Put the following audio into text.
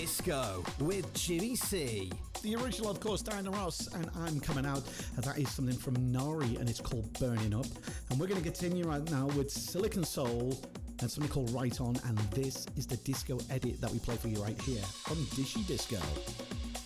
Disco with Jimmy C. The original, of course, Diana Ross, and I'm coming out. That is something from Nari, and it's called Burning Up. And we're going to continue right now with Silicon Soul and something called Right On, and this is the disco edit that we play for you right here on Dishy Disco.